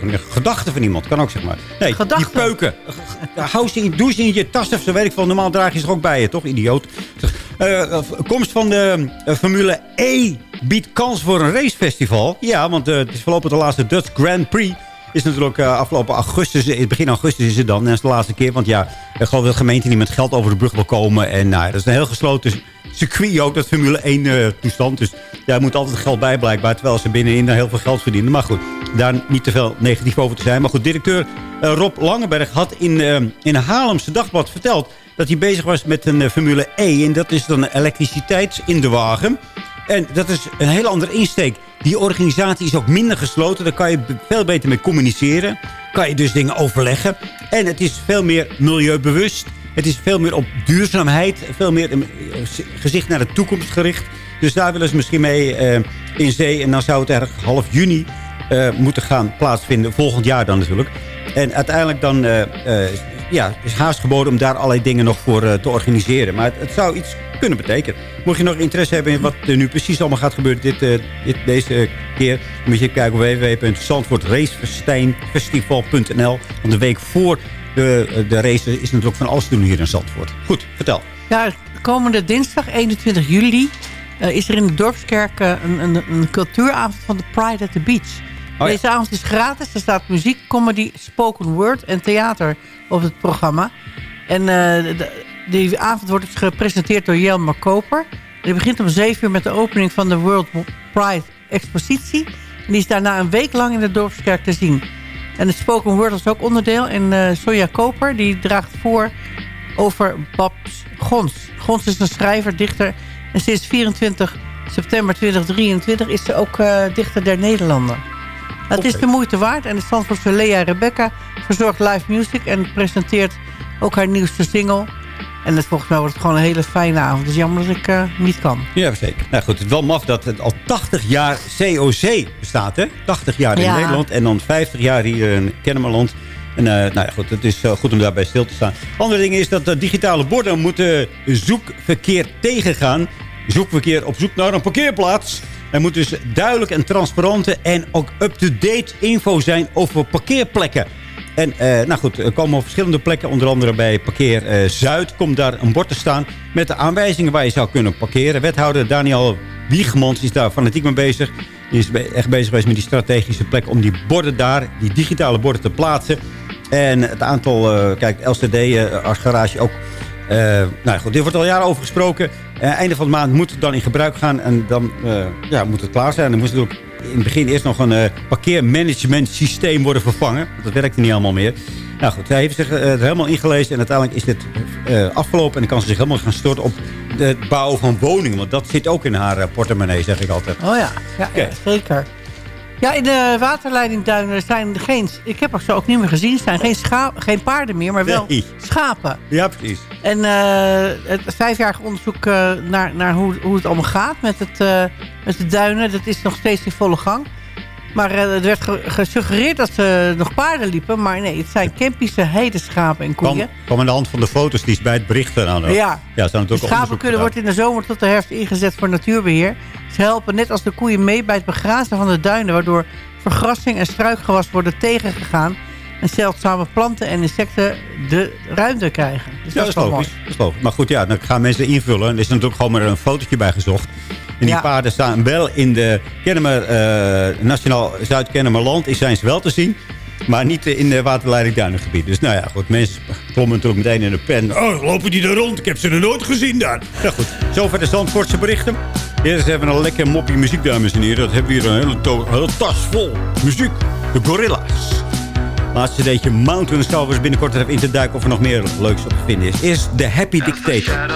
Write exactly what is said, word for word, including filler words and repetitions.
Een gedachte van iemand, kan ook zeg maar. Nee, Gedachte. die peuken. Hou ze in, doe ze in je tas of zo, weet ik veel. Normaal draag je ze er ook bij je, toch? Idioot. Uh, komst van de uh, Formule E biedt kans voor een racefestival. Ja, want uh, het is voorlopig de laatste Dutch Grand Prix. Is natuurlijk uh, afgelopen augustus, begin augustus is het dan. En dat is de laatste keer, want ja, ik geloof dat de gemeente niet met geld over de brug wil komen. En nou, dat is een heel gesloten circuit ook, dat Formule één uh, toestand. Dus ja, er moet altijd geld bij blijkbaar, terwijl ze binnenin heel veel geld verdienen. Maar goed, daar niet te veel negatief over te zijn. Maar goed, directeur uh, Rob Langenberg had in, uh, in een Haarlemse Dagblad verteld dat hij bezig was met een uh, Formule E. En dat is dan elektriciteit in de wagen. En dat is een hele andere insteek. Die organisatie is ook minder gesloten. Daar kan je veel beter mee communiceren. Kan je dus dingen overleggen. En het is veel meer milieubewust. Het is veel meer op duurzaamheid. Veel meer een gezicht naar de toekomst gericht. Dus daar willen ze misschien mee uh, in zee. En dan zou het eigenlijk half juni uh, moeten gaan plaatsvinden. Volgend jaar dan natuurlijk. En uiteindelijk dan uh, uh, ja, is haast geboden om daar allerlei dingen nog voor uh, te organiseren. Maar het, het zou iets kunnen betekenen. Mocht je nog interesse hebben in wat er nu precies allemaal gaat gebeuren dit, uh, dit, deze keer, dan moet je kijken op w w w punt zandvoort racefestival punt n l. Want de week voor de, de race is natuurlijk van alles te doen hier in Zandvoort. Goed, vertel. Ja, komende dinsdag eenentwintig juli uh, is er in de Dorpskerk uh, een, een, een cultuuravond van de Pride at the Beach. Oh, Deze ja. avond is gratis. Er staat muziek, comedy, spoken word en theater op het programma. En uh, de, die avond wordt dus gepresenteerd door Jelmer Koper. Die begint om zeven uur met de opening van de World Pride expositie. En die is daarna een week lang in de Dorpskerk te zien. En het spoken word is ook onderdeel. En uh, Sonja Koper die draagt voor over Babs Gons. Gons is een schrijver, dichter. En sinds vierentwintig september tweeduizend drieëntwintig is ze ook uh, dichter der Nederlanden. Het okay. is de moeite waard. En de Zandvoortse Lea Rebecca verzorgt live music en presenteert ook haar nieuwste single. En het, volgens mij wordt het gewoon een hele fijne avond. Het is jammer dat ik uh, niet kan. Ja, zeker. Nou goed, het is wel maf dat het al tachtig jaar C O C bestaat, hè? tachtig jaar in ja. Nederland en dan vijftig jaar hier in Kennemerland. En uh, nou ja, goed, het is uh, goed om daarbij stil te staan. Andere ding is dat uh, digitale borden moeten zoekverkeer tegengaan. Zoekverkeer op zoek naar een parkeerplaats. Er moet dus duidelijk en transparante en ook up-to-date info zijn over parkeerplekken. En uh, nou goed, er komen op verschillende plekken, onder andere bij Parkeer uh, Zuid, komt daar een bord te staan met de aanwijzingen waar je zou kunnen parkeren. Wethouder Daniel Wiegemans is daar fanatiek mee bezig. Die is echt bezig geweest met die strategische plek om die borden daar, die digitale borden te plaatsen. En het aantal, uh, kijk, L C D uh, als garage ook. Uh, nou goed, dit wordt al jaren over gesproken. Uh, einde van de maand moet het dan in gebruik gaan en dan uh, ja, moet het klaar zijn. Dan moet het ook in het begin eerst nog een uh, parkeermanagement systeem worden vervangen. Want dat werkte niet allemaal meer. Nou goed, hij heeft zich uh, er helemaal ingelezen. En uiteindelijk is dit uh, afgelopen. En dan kan ze zich helemaal gaan storten op het bouwen van woningen. Want dat zit ook in haar uh, portemonnee, zeg ik altijd. Oh ja, ja, okay. ja zeker. Ja, in de waterleidingduinen zijn geen... Ik heb er zo ook niet meer gezien. Er zijn geen, scha- geen paarden meer, maar wel nee. schapen. Ja, precies. En uh, het vijfjarig onderzoek uh, naar, naar hoe, hoe het allemaal gaat met, het, uh, met de duinen... dat is nog steeds in volle gang. Maar uh, het werd ge- gesuggereerd dat ze nog paarden liepen. Maar nee, het zijn Kempische heideschapen en koeien. Kwam, kwam aan de hand van de foto's die is bij het bericht aan. Ja, ja de schapen kunnen worden in de zomer tot de herfst ingezet voor natuurbeheer. Ze helpen net als de koeien mee bij het begrazen van de duinen... waardoor vergrassing en struikgewas worden tegengegaan... en zeldzame planten en insecten de ruimte krijgen. Dus ja, dat is, dat is logisch. Dat is logisch. Maar goed, ja, dan gaan mensen invullen. Er is natuurlijk gewoon maar een fotootje bij gezocht. En die ja. paarden staan wel in de Kennemer, uh, Nationaal Zuid-Kennemerland. Zijn ze wel te zien. Maar niet in de waterleidingduinengebied. Dus nou ja, goed. Mensen klommen natuurlijk meteen in de pen. Oh, lopen die er rond? Ik heb ze er nooit gezien daar. Nou goed, zover de Zandvoortse berichten. Eerst hebben we een lekker moppie muziek, dames en heren. Dat hebben we hier een hele, to- hele tas vol muziek. De Gorilla's. Laatste cd'tje Mountains. Zou we eens binnenkort even in te duiken of er nog meer leuks op te vinden is. Eerst de Happy Dictator.